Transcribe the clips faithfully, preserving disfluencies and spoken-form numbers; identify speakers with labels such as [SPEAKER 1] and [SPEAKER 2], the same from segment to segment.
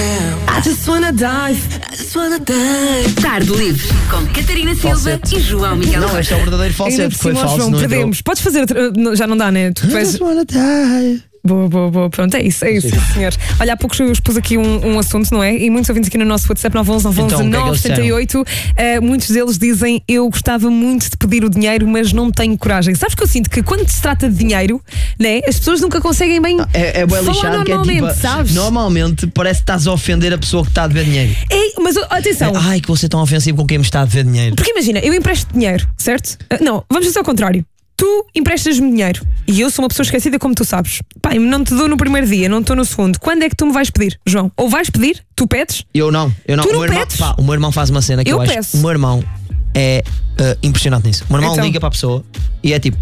[SPEAKER 1] I just wanna dive, I just wanna dive.
[SPEAKER 2] Tarde Livre, com Catarina Silva
[SPEAKER 3] Falsete.
[SPEAKER 2] e João Miguel.
[SPEAKER 3] Não, este é o verdadeiro falsete, foi falso.
[SPEAKER 1] João,
[SPEAKER 3] Não entrou.
[SPEAKER 1] perdemos. Podes fazer outra. não, Já não dá, né? Tu
[SPEAKER 3] I
[SPEAKER 1] és...
[SPEAKER 3] just wanna die.
[SPEAKER 1] Boa, boa, boa. Pronto, é isso, é isso, sim, senhores. Olha, há pouco eu expus aqui um, um assunto, não é? E muitos ouvintes aqui no nosso WhatsApp nove um um nove um um
[SPEAKER 3] Então, o que é que
[SPEAKER 1] nove
[SPEAKER 3] eles
[SPEAKER 1] sete oito. uh, Muitos deles dizem: eu gostava muito de pedir o dinheiro, mas não tenho coragem. Sabes que eu sinto que quando se trata de dinheiro, né, as pessoas nunca conseguem bem
[SPEAKER 3] É, é bem
[SPEAKER 1] falar
[SPEAKER 3] lixado que é
[SPEAKER 1] normalmente,
[SPEAKER 3] tipo,
[SPEAKER 1] sabes?
[SPEAKER 3] normalmente parece que estás a ofender a pessoa que está a dever dinheiro.
[SPEAKER 1] É, mas atenção.
[SPEAKER 3] Ai, que você é tão ofensivo com quem me está a dever dinheiro.
[SPEAKER 1] Porque imagina, eu empresto dinheiro, certo? Uh, não, vamos dizer ao contrário. Tu emprestas-me dinheiro e eu sou uma pessoa esquecida, como tu sabes. Pai, não te dou no primeiro dia, não estou no segundo. Quando é que tu me vais pedir, João? Ou vais pedir? Tu pedes?
[SPEAKER 3] Eu não, eu não.
[SPEAKER 1] Tu
[SPEAKER 3] o,
[SPEAKER 1] não
[SPEAKER 3] meu irmão,
[SPEAKER 1] pedes?
[SPEAKER 3] pá, o meu irmão faz uma cena que
[SPEAKER 1] Eu
[SPEAKER 3] eu, acho.
[SPEAKER 1] peço.
[SPEAKER 3] O meu irmão é uh, impressionante nisso. O meu irmão
[SPEAKER 1] Então.
[SPEAKER 3] liga para a pessoa e é tipo: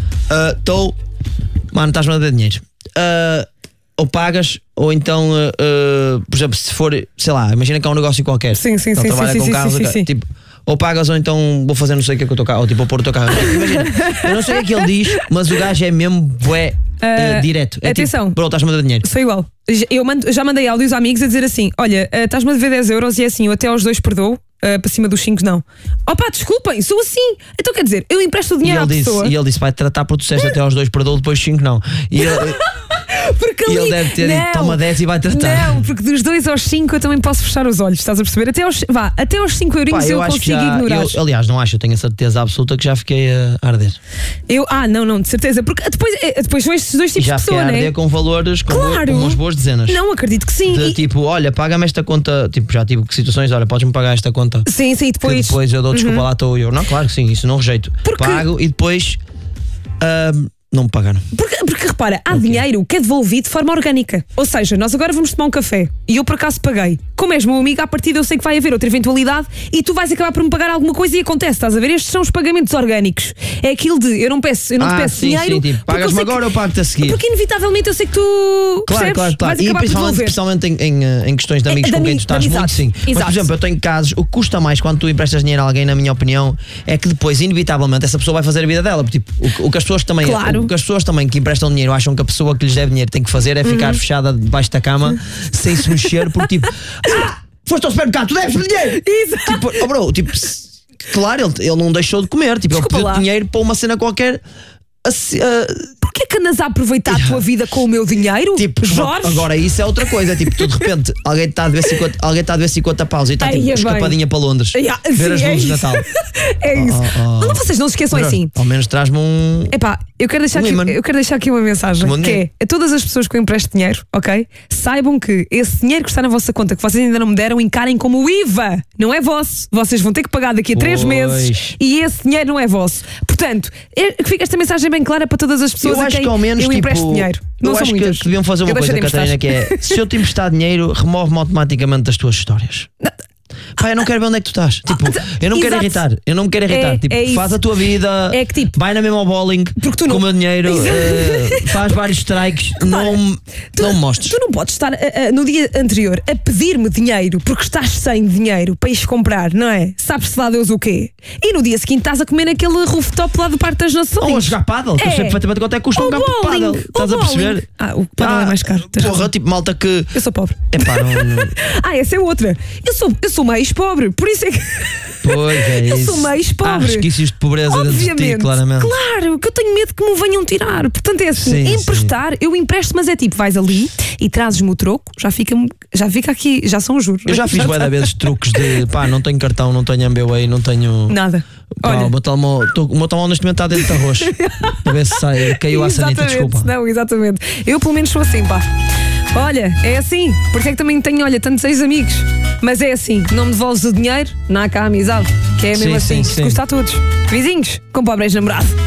[SPEAKER 3] estou, uh, mano, estás-me a dar dinheiro. Uh, ou pagas, ou então, uh, uh, por exemplo, se for, sei lá, imagina que é um negócio qualquer.
[SPEAKER 1] Sim, sim,
[SPEAKER 3] Ele
[SPEAKER 1] sim,
[SPEAKER 3] trabalha
[SPEAKER 1] sim,
[SPEAKER 3] com
[SPEAKER 1] sim,
[SPEAKER 3] carros,
[SPEAKER 1] sim, sim, sim.
[SPEAKER 3] tipo. Ou pagas ou então vou fazer não sei o que é que eu estou cá. Ou tipo, vou pôr o teu carro. Imagina, eu não sei o que é que ele diz, mas o gajo é mesmo bué, uh, direto. É
[SPEAKER 1] atenção.
[SPEAKER 3] Tipo, bro, estás-me a dar dinheiro.
[SPEAKER 1] Sou igual. Eu mando- já mandei áudios a amigos a dizer assim: olha, uh, estás-me a dever dez euros e é assim, eu até aos dois perdoo, uh, para cima dos cinco não. Opa, desculpem, sou assim. Então quer dizer, eu empresto o
[SPEAKER 3] E
[SPEAKER 1] dinheiro à
[SPEAKER 3] ele, disse,
[SPEAKER 1] pessoa.
[SPEAKER 3] e ele disse: vai tratar por tu disseste até aos dois perdoo, depois cinco não. E ele,
[SPEAKER 1] Porque
[SPEAKER 3] e
[SPEAKER 1] ali,
[SPEAKER 3] ele deve ter dito:
[SPEAKER 1] não,
[SPEAKER 3] toma dez e vai tratar.
[SPEAKER 1] Não, porque dos dois aos cinco eu também posso fechar os olhos, estás a perceber? Até aos, vá, até aos cinco eurinhos
[SPEAKER 3] Pá,
[SPEAKER 1] eu,
[SPEAKER 3] eu acho que
[SPEAKER 1] consigo
[SPEAKER 3] já,
[SPEAKER 1] ignorar.
[SPEAKER 3] eu, aliás, não acho, eu tenho a certeza absoluta que já fiquei a arder.
[SPEAKER 1] Eu, ah, não, não, de certeza. Porque depois, é, depois são estes dois
[SPEAKER 3] E
[SPEAKER 1] tipos
[SPEAKER 3] já
[SPEAKER 1] de
[SPEAKER 3] fiquei
[SPEAKER 1] pessoa,
[SPEAKER 3] a
[SPEAKER 1] não
[SPEAKER 3] arder
[SPEAKER 1] é?
[SPEAKER 3] com valores, com,
[SPEAKER 1] Claro.
[SPEAKER 3] com umas boas dezenas.
[SPEAKER 1] Não, acredito que sim.
[SPEAKER 3] De
[SPEAKER 1] E-
[SPEAKER 3] tipo, olha, paga-me esta conta. Tipo, já tive situações, olha, podes-me pagar esta conta.
[SPEAKER 1] Sim, sim,
[SPEAKER 3] Que
[SPEAKER 1] depois.
[SPEAKER 3] depois eu dou desculpa, lá estou eu. Não, claro que sim, isso não rejeito.
[SPEAKER 1] Porque-
[SPEAKER 3] Pago e depois ahm, não me pagaram.
[SPEAKER 1] Porque, porque repara, há dinheiro que é devolvido de forma orgânica. Ou seja, nós agora vamos tomar um café e eu por acaso paguei. Como és meu amigo, à partida eu sei que vai haver outra eventualidade e tu vais acabar por me pagar alguma coisa e acontece, estás a ver? Estes são os pagamentos orgânicos. É aquilo de eu não peço, eu não te
[SPEAKER 3] Ah,
[SPEAKER 1] peço
[SPEAKER 3] sim,
[SPEAKER 1] dinheiro.
[SPEAKER 3] sim, tipo,
[SPEAKER 1] porque eu
[SPEAKER 3] pagas-me
[SPEAKER 1] sei que-
[SPEAKER 3] agora ou pago-te a seguir?
[SPEAKER 1] Porque inevitavelmente eu sei que tu
[SPEAKER 3] Claro,
[SPEAKER 1] percebes,
[SPEAKER 3] claro, claro.
[SPEAKER 1] vais
[SPEAKER 3] E
[SPEAKER 1] acabar por
[SPEAKER 3] principalmente,
[SPEAKER 1] devolver.
[SPEAKER 3] principalmente em, em, eh, em questões de amigos
[SPEAKER 1] de
[SPEAKER 3] com quem
[SPEAKER 1] ami-
[SPEAKER 3] tu estás
[SPEAKER 1] de
[SPEAKER 3] muito,
[SPEAKER 1] amizades.
[SPEAKER 3] sim. Mas,
[SPEAKER 1] Exato.
[SPEAKER 3] por exemplo, eu tenho casos, o que custa mais quando tu emprestas dinheiro a alguém, na minha opinião, é que depois, inevitavelmente, essa pessoa vai fazer a vida dela. Tipo, o, que- o que as pessoas também,
[SPEAKER 1] Claro.
[SPEAKER 3] o que as pessoas também que emprestam dinheiro acham que a pessoa que lhes deve dinheiro tem que fazer é ficar fechada debaixo da cama sem se mexer, porque tipo, ah, foste ao supermercado, tu deves-me dinheiro.
[SPEAKER 1] Exato.
[SPEAKER 3] Tipo, oh bro, tipo, se- claro, ele, ele não deixou de comer, tipo, ele
[SPEAKER 1] Desculpa
[SPEAKER 3] pediu
[SPEAKER 1] lá.
[SPEAKER 3] dinheiro para uma cena qualquer. Assim, ah,
[SPEAKER 1] Porquê que andas a aproveitar a tua vida com o meu dinheiro?
[SPEAKER 3] Tipo,
[SPEAKER 1] Jorge?
[SPEAKER 3] agora isso é outra coisa. Tipo, tu de repente alguém está a dever cinquenta, alguém está a dever cinquenta paus e está
[SPEAKER 1] Ai,
[SPEAKER 3] tipo,
[SPEAKER 1] é bem.
[SPEAKER 3] escapadinha para Londres.
[SPEAKER 1] Yeah,
[SPEAKER 3] ver
[SPEAKER 1] sim,
[SPEAKER 3] as
[SPEAKER 1] é
[SPEAKER 3] luzes de
[SPEAKER 1] isso.
[SPEAKER 3] Natal.
[SPEAKER 1] É isso.
[SPEAKER 3] Oh, oh.
[SPEAKER 1] Não, vocês não se esqueçam
[SPEAKER 3] Mas,
[SPEAKER 1] assim.
[SPEAKER 3] Ao menos traz-me um.
[SPEAKER 1] Epá, eu quero deixar
[SPEAKER 3] Um
[SPEAKER 1] aqui,
[SPEAKER 3] ímã.
[SPEAKER 1] eu quero deixar aqui uma mensagem
[SPEAKER 3] Um
[SPEAKER 1] que é
[SPEAKER 3] dinheiro.
[SPEAKER 1] a todas as pessoas que eu empresto dinheiro, ok? Saibam que esse dinheiro que está na vossa conta, que vocês ainda não me deram, encarem como I V A. Não é vosso. Vocês vão ter que pagar daqui a três
[SPEAKER 3] Pois.
[SPEAKER 1] meses e esse dinheiro não é vosso. Portanto, é, que fica esta mensagem bem clara para todas as pessoas
[SPEAKER 3] Eu
[SPEAKER 1] a
[SPEAKER 3] acho
[SPEAKER 1] quem
[SPEAKER 3] que ao menos
[SPEAKER 1] eu
[SPEAKER 3] tipo,
[SPEAKER 1] empresto dinheiro. Não
[SPEAKER 3] eu
[SPEAKER 1] são
[SPEAKER 3] acho que,
[SPEAKER 1] muitas.
[SPEAKER 3] que deviam fazer uma
[SPEAKER 1] Eu
[SPEAKER 3] coisa,
[SPEAKER 1] deixarei
[SPEAKER 3] Catarina,
[SPEAKER 1] emprestar.
[SPEAKER 3] que é: se eu te emprestar dinheiro, remove-me automaticamente das tuas histórias. Pá, eu não quero ver onde é que tu estás. Tipo, eu não quero
[SPEAKER 1] Exato.
[SPEAKER 3] irritar. Eu não me quero irritar.
[SPEAKER 1] É-
[SPEAKER 3] tipo,
[SPEAKER 1] é isso.
[SPEAKER 3] faz a tua vida.
[SPEAKER 1] É que tipo-
[SPEAKER 3] vai na mesma ao bowling
[SPEAKER 1] Porque tu
[SPEAKER 3] com
[SPEAKER 1] não-
[SPEAKER 3] o meu dinheiro. eh, faz vários strikes. Não, me-
[SPEAKER 1] Tu,
[SPEAKER 3] não me mostres.
[SPEAKER 1] tu não podes estar a- a- no dia anterior a pedir-me dinheiro porque estás sem dinheiro para ires comprar, não é? Sabes-se lá Deus o quê? E no dia seguinte estás a comer naquele rooftop lá do Parque das Nações.
[SPEAKER 3] Ou a jogar paddle, que eu
[SPEAKER 1] É.
[SPEAKER 3] sei perfeitamente quanto é que custa um
[SPEAKER 1] Ou
[SPEAKER 3] campo de
[SPEAKER 1] bowling,
[SPEAKER 3] paddle.
[SPEAKER 1] ou
[SPEAKER 3] Estás a
[SPEAKER 1] bowling.
[SPEAKER 3] perceber?
[SPEAKER 1] Ah, o paddle é mais caro, tens
[SPEAKER 3] Porra,
[SPEAKER 1] razão.
[SPEAKER 3] tipo, malta que.
[SPEAKER 1] Eu sou pobre.
[SPEAKER 3] Epá, não. não...
[SPEAKER 1] Ah, essa é outra. Eu sou, eu sou mais pobre, por isso é que.
[SPEAKER 3] Pois é
[SPEAKER 1] Eu
[SPEAKER 3] isso.
[SPEAKER 1] sou mais
[SPEAKER 3] Há
[SPEAKER 1] pobre.
[SPEAKER 3] resquícios de pobreza dentro de
[SPEAKER 1] Obviamente.
[SPEAKER 3] ti, claramente.
[SPEAKER 1] Claro, que eu tenho medo que me venham tirar. Portanto, é assim:
[SPEAKER 3] Sim,
[SPEAKER 1] emprestar, eu empresto, mas é tipo, vais ali e trazes-me o troco, já fica, já fica aqui, já são os juros.
[SPEAKER 3] Eu já fiz bué de vezes truques de pá, não tenho cartão, não tenho M B A, não tenho.
[SPEAKER 1] Nada.
[SPEAKER 3] Pá,
[SPEAKER 1] Olha.
[SPEAKER 3] o meu telemóvel tô- o meu telemóvel neste momento está dentro de arroz. Para ver se sai, caiu a sanita,
[SPEAKER 1] Exatamente,
[SPEAKER 3] desculpa.
[SPEAKER 1] Não, exatamente. Eu pelo menos sou assim, pá. Olha, é assim. Por isso é que também tenho, olha, tantos ex-amigos. Mas é assim, não me devolves o dinheiro, não há cá amizade. Que é mesmo
[SPEAKER 3] Sim,
[SPEAKER 1] assim,
[SPEAKER 3] sim,
[SPEAKER 1] isto
[SPEAKER 3] sim.
[SPEAKER 1] custa a todos. Vizinhos, com pobres namorado.